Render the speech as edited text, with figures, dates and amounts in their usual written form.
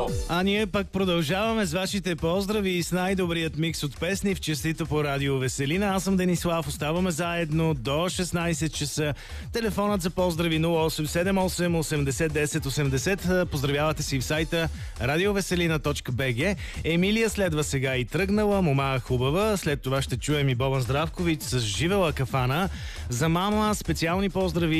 А ние пък продължаваме с вашите поздрави и с най-добрият микс от песни в честито по Радио Веселина. Аз съм Денислав, оставаме заедно до 16 часа. Телефонът за поздрави 0878 80 10 80. Поздравявате си в сайта radioveselina.bg. Емилия следва сега и тръгнала, мома хубава. След това ще чуем и Бобан Здравкович с Живела кафана. За мама специални поздрави